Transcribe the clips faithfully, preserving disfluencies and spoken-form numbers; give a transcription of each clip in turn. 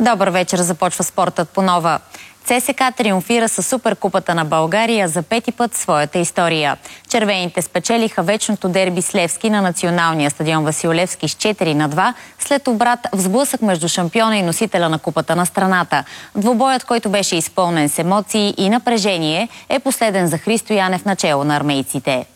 Добър вечер, започва спортът по нова. ЦСКА триумфира със Суперкупата на България за пети път в своята история. Червените спечелиха вечното дерби с Левски на националния стадион Васил Левски с четири на два, след обрат в сблъсък между шампиона и носителя на купата на страната. Двубоят, който беше изпълнен с емоции и напрежение, е последен за Христо Янев начело на армейците.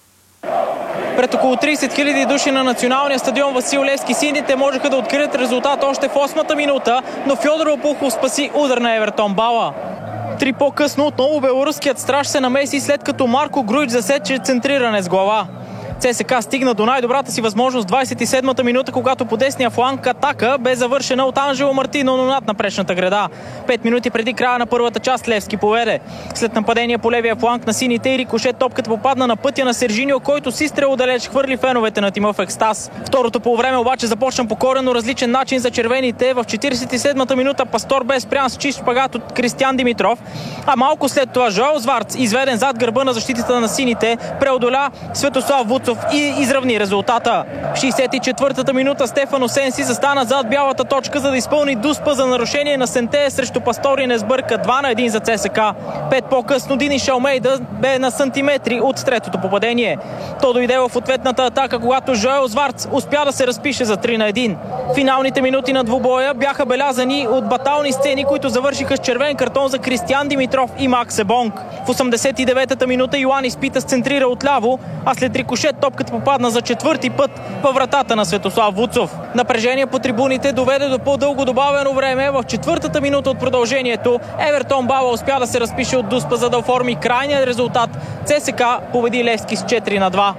Пред около трийсет хиляди души на националния стадион Васил Левски сините можеха да открият резултат още в осмата минута, но Фьодор Лопухов спаси удар на Евертон Бала. Три по-късно отново белоруският страж се намеси, след като Марко Груич засече центриране с глава. ЦСКА стигна до най-добрата си възможност в двайсет и седмата минута, когато по десния фланг атака бе завършена от Анжело Мартино, но над напречната града. Пет минути преди края на първата част Левски поведе. След нападение по левия фланг на сините и рикошет, топката попадна на пътя на Сержиньо, който си стрел далеч хвърли феновете на тима в екстаз. Второто полувреме обаче започна по коренно различен начин за червените. В четирийсет и седмата минута Пастор бе спрян с чист шпагат от Кристиан Димитров, а малко след това Жоел Зварц, изведен зад гърба на защитата на сините, преодоля Светослав Вуцов и изравни резултата. В шейсет и четвъртата минута Стефано Сенси застана зад бялата точка, за да изпълни дуспа за нарушение на Сенте срещу Пастор и не сбърка. два на един за ЦСКА. Пет по-късно Диниш Алмейда бе на сантиметри от третото попадение. То дойде в ответната атака, когато Жоел Зварц успя да се разпише за три на един. Финалните минути на двубоя бяха белязани от батални сцени, които завършиха с червен картон за Кристиан Димитров и Макс Ебонг. В осемдесет и деветата минута Йоанис Питас центрира отляво, а след рикошет топката попадна за четвърти път във вратата на Светослав Вуцов. Напрежение по трибуните доведе до по-дълго добавено време. В четвъртата минута от продължението Евертон Бала успя да се разпише от дуспа, за да оформи крайния резултат. ЦСКА победи Левски с четири на два.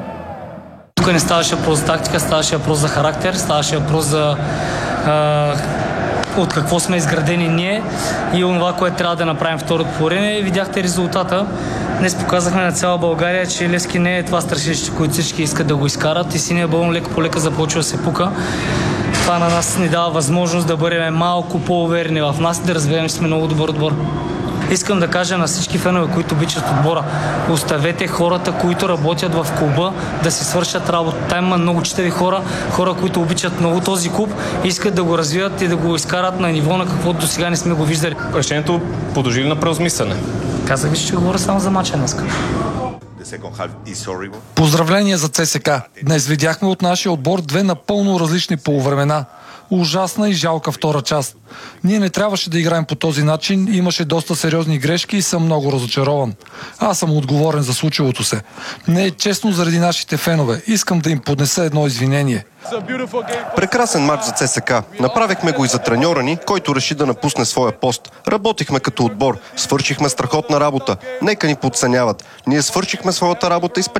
Тук не ставаше въпрос за тактика, ставаше въпрос за характер, ставаше въпрос за а, от какво сме изградени ние и онова, което трябва да направим второто по време. Видяхте резултата. Днес показахме на цяла България, че Левски не е това страшилище, което всички искат да го изкарат и синия балон лека по лека започва да се пука. Това на нас ни дава възможност да бъдем малко по-уверени в нас и да развием, че сме много добър отбор. Искам да кажа на всички фенове, които обичат отбора, оставете хората, които работят в клуба, да си свършат работа. Там има много читави хора, хора, които обичат много този клуб, искат да го развият и да го изкарат на ниво, на каквото до сега не сме го виждали. Решението подлежи на преосмисляне. Казах ви, че говоря само за мача днес. Поздравления за ЦСКА. Днес видяхме от нашия отбор две напълно различни полувремена. Ужасна и жалка втора част. Ние не трябваше да играем по този начин, имаше доста сериозни грешки и съм много разочарован. Аз съм отговорен за случилото се. Не е честно заради нашите фенове. Искам да им поднеса едно извинение. Прекрасен матч за ЦСКА. Направихме го и за треньора ни, който реши да напусне своя пост. Работихме като отбор. Свършихме страхотна работа. Нека ни подценяват. Ние свършихме своята работа и